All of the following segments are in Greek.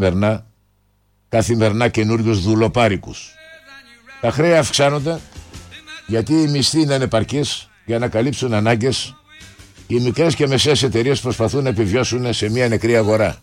καθημερινά καινούριους δουλοπάρικους. Τα χρέη αυξάνονται γιατί οι μισθοί είναι ανεπαρκείς για να καλύψουν ανάγκες. Οι μικρές και μεσαίες εταιρείες προσπαθούν να επιβιώσουν σε μια νεκρή αγορά.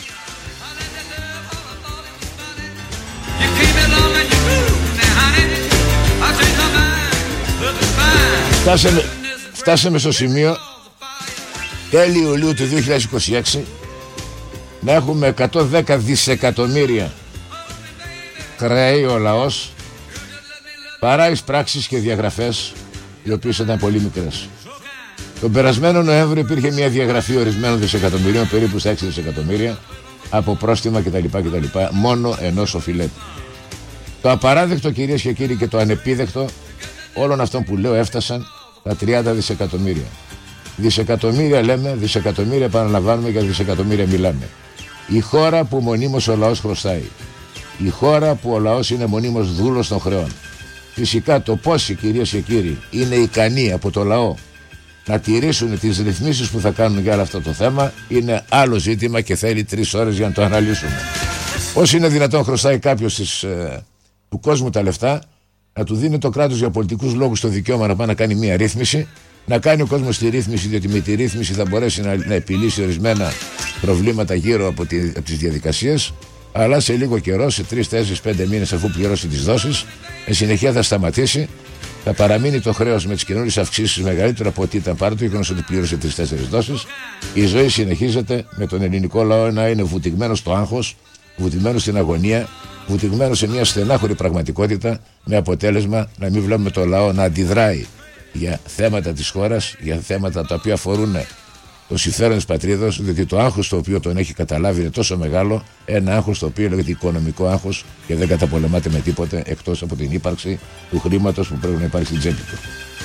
Φτάσαμε στο σημείο τέλη Ιουλίου του 2026 να έχουμε 110 δισεκατομμύρια χρέη ο λαός, παρά εις πράξεις και διαγραφές οι οποίες ήταν πολύ μικρές. Τον περασμένο Νοέμβριο υπήρχε μια διαγραφή ορισμένων δισεκατομμυρίων, περίπου στα 6 δισεκατομμύρια, από πρόστιμα κτλ. Μόνο ενός οφειλέτη. Το απαράδεκτο, κυρίες και κύριοι, και το ανεπίδεκτο όλων αυτών που λέω έφτασαν τα 30 δισεκατομμύρια. Δισεκατομμύρια λέμε, δισεκατομμύρια επαναλαμβάνουμε, για δισεκατομμύρια μιλάμε. Η χώρα που μονίμως ο λαός χρωστάει. Η χώρα που ο λαός είναι μονίμως δούλος των χρεών. Φυσικά το πόσοι, κυρίες και κύριοι, είναι ικανοί από το λαό να τηρήσουν τις ρυθμίσεις που θα κάνουν για όλο αυτό το θέμα είναι άλλο ζήτημα και θέλει 3 ώρες για να το αναλύσουμε. Πώς είναι δυνατόν χρωστάει κάποιος του κόσμου τα λεφτά, να του δίνει το κράτος για πολιτικούς λόγους το δικαίωμα να πάει να κάνει μια ρύθμιση, να κάνει ο κόσμος τη ρύθμιση, διότι με τη ρύθμιση θα μπορέσει να επιλύσει ορισμένα προβλήματα γύρω από τις διαδικασίες, αλλά σε λίγο καιρό, σε 3, 4, 5 μήνες αφού πληρώσει τις δόσεις, εν συνεχεία θα σταματήσει, θα παραμείνει το χρέος με τις καινούριες αυξήσεις μεγαλύτερο από ό,τι ήταν, παρά το γεγονός ότι πλήρωσε 3-4 δόσεις. Η ζωή συνεχίζεται με τον ελληνικό λαό να είναι βουτυγμένο στο άγχος, βουτυγμένο στην αγωνία, βουτυγμένο σε μια στενάχωρη πραγματικότητα, με αποτέλεσμα να μην βλέπουμε το λαό να αντιδράει για θέματα της χώρας, για θέματα τα οποία αφορούν το συμφέρον της πατρίδος, διότι το άγχος το οποίο τον έχει καταλάβει είναι τόσο μεγάλο, ένα άγχος το οποίο λέγεται οικονομικό άγχος και δεν καταπολεμάται με τίποτε εκτός από την ύπαρξη του χρήματος που πρέπει να υπάρχει στην τσέπη του.